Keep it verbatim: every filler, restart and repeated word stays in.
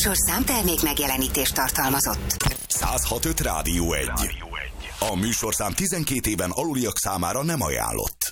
műsorszám termék megjelenítést tartalmazott. száz hat öt Rádió egy. A műsorszám tizenkét éven aluliak számára nem ajánlott.